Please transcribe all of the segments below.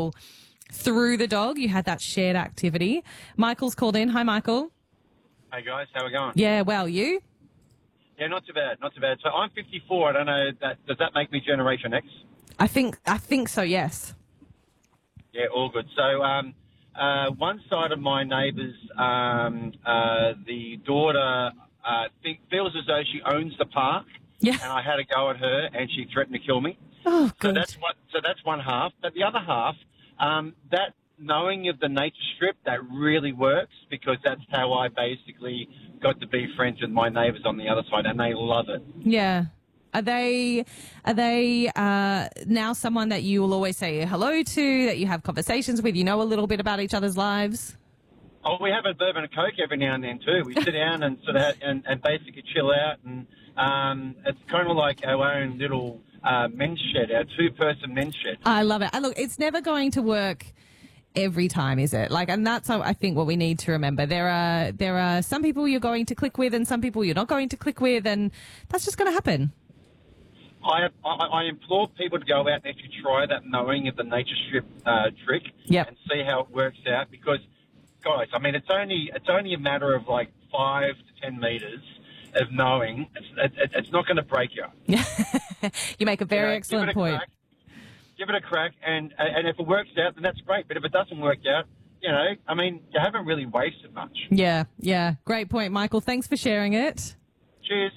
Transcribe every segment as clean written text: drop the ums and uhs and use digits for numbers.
feel through the dog you had that shared activity. Michael's called in. Hi, Michael. Hey guys, how we going? Yeah, well, you? Yeah, not too bad, not too bad. So I'm 54. I don't know, does that make me Generation X? I think so, yes. Yeah, all good. So one side of my neighbours, the daughter feels as though she owns the park. Yeah. And I had a go at her, and she threatened to kill me. Oh, good. So that's one half. But the other half, that knowing of the nature strip, that really works, because that's how I basically got to be friends with my neighbours on the other side, and they love it. Yeah. Are they now someone that you will always say hello to, that you have conversations with, you know a little bit about each other's lives? Oh, we have a bourbon and Coke every now and then too. We sit down and sort of and basically chill out, and it's kind of like our own little men's shed, our two-person men's shed. I love it. And look, it's never going to work every time, is it? And that's, I think, what we need to remember. There are some people you're going to click with and some people you're not going to click with, and that's just going to happen. I implore people to go out and actually try that knowing of the nature strip trick. Yep. And see how it works out, because, guys, I mean, it's only a matter of like 5 to 10 metres of knowing. It's not going to break you. You make a very excellent point. Give it a crack, and if it works out, then that's great. But if it doesn't work out, I mean, you haven't really wasted much. Yeah. Great point, Michael. Thanks for sharing it. Cheers.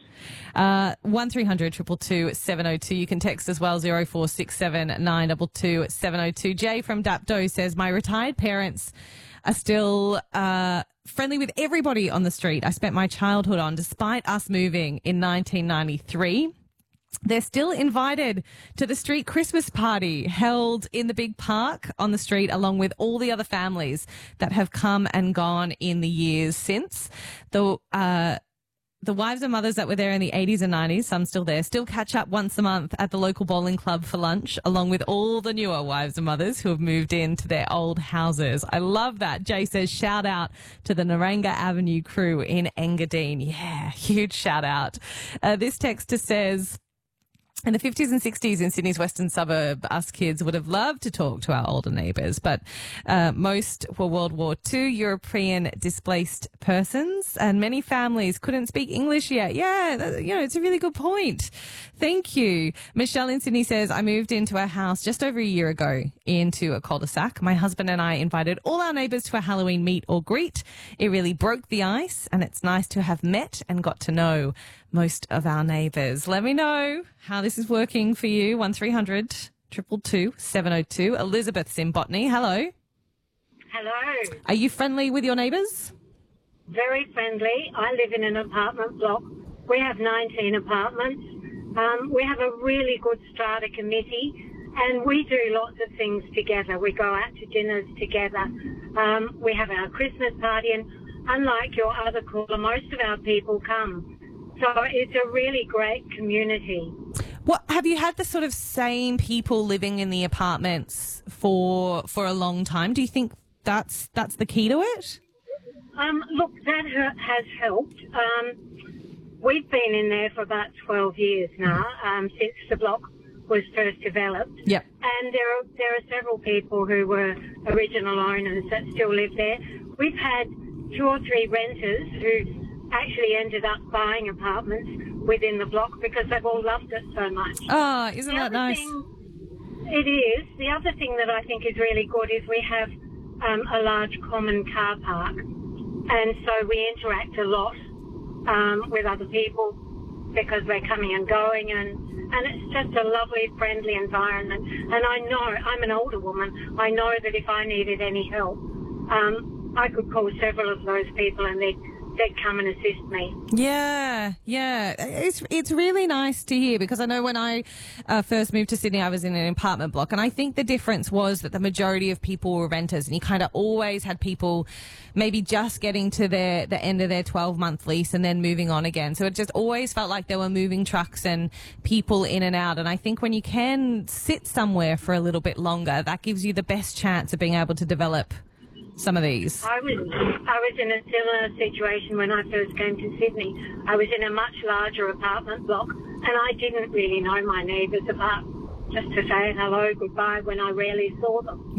1300 222 702. You can text as well, 0467 922 702. Jay from Dapto says, my retired parents are still friendly with everybody on the street I spent my childhood on, despite us moving in 1993. They're still invited to the street Christmas party held in the big park on the street, along with all the other families that have come and gone in the years since. The wives and mothers that were there in the 80s and 90s, some still there, still catch up once a month at the local bowling club for lunch, along with all the newer wives and mothers who have moved into their old houses. I love that. Jay says, shout out to the Naranga Avenue crew in Engadine. Yeah, huge shout out. This texter says, in the 50s and 60s in Sydney's western suburb, us kids would have loved to talk to our older neighbours, but most were World War II European displaced persons, and many families couldn't speak English yet. Yeah, it's a really good point. Thank you. Michelle in Sydney says, I moved into a house just over a year ago into a cul-de-sac. My husband and I invited all our neighbours to a Halloween meet or greet. It really broke the ice, and it's nice to have met and got to know most of our neighbours. Let me know how this is working for you. 1300 222 702. Elizabeth's in Botany. Hello. Hello. Are you friendly with your neighbours? Very friendly. I live in an apartment block. We have 19 apartments. We have a really good strata committee, and we do lots of things together. We go out to dinners together. We have our Christmas party, and unlike your other caller, most of our people come. So it's a really great community. What have you had the sort of same people living in the apartments for a long time? Do you think that's the key to it? Look, that has helped. We've been in there for about 12 years now, since the block was first developed. Yep. And there are several people who were original owners that still live there. We've had 2 or 3 renters who actually ended up buying apartments within the block because they've all loved it so much. Oh, isn't that nice? It is. The other thing that I think is really good is we have a large common car park, and so we interact a lot with other people because we're coming and going, and it's just a lovely, friendly environment. And I know, I'm an older woman, I know that if I needed any help, I could call several of those people and they'd come and assist me. Yeah. It's really nice to hear, because I know when I first moved to Sydney, I was in an apartment block, and I think the difference was that the majority of people were renters, and you kind of always had people maybe just getting to the end of their 12-month lease and then moving on again. So it just always felt like there were moving trucks and people in and out. And I think when you can sit somewhere for a little bit longer, that gives you the best chance of being able to develop some of these. I was in a similar situation when I first came to Sydney. I was in a much larger apartment block, and I didn't really know my neighbours apart just to say hello, goodbye when I rarely saw them.